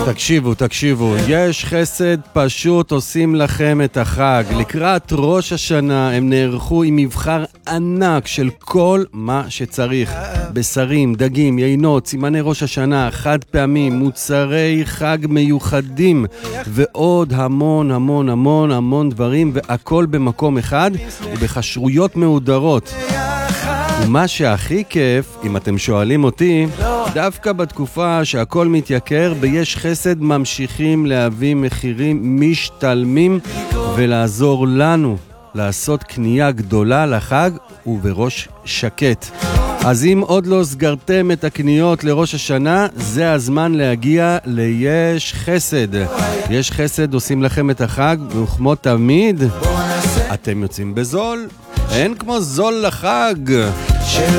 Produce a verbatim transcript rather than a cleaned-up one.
תקשיבו, תקשיבו, יש חסד פשוט עושים לכם את החג. לקראת ראש השנה הם נערכו עם מבחר ענק של כל מה שצריך. בשרים, דגים, יינות, סימני ראש השנה, חד פעמים, מוצרי חג מיוחדים ועוד המון המון המון המון דברים, והכל במקום אחד ובחשרויות מהודרות. ומה שהכי כיף, אם אתם שואלים אותי, דווקא בתקופה שהכל מתייקר, ביש חסד ממשיכים להביא מחירים משתלמים ולעזור לנו לעשות קנייה גדולה לחג ובראש שקט. אז אם עוד לא סגרתם את הקניות לראש השנה, זה הזמן להגיע ליש חסד. יש חסד עושים לכם את החג, וכמו תמיד, אתם יוצאים בזול. אין כמו זול לחג.